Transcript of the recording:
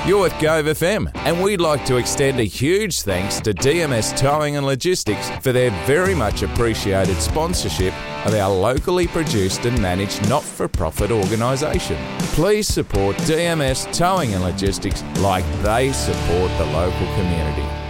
You're with Gove FM, and we'd like to extend a huge thanks to DMS Towing and Logistics for their very much appreciated sponsorship of our locally produced and managed not-for-profit organisation. Please support DMS Towing and Logistics like they support the local community.